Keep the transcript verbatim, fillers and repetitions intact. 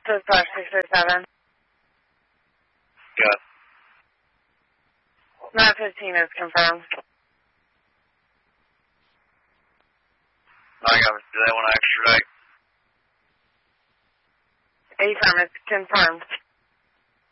This is Star six six seven. Good. nine fifteen is confirmed. I got do they want to extradite? Affirmative, confirmed.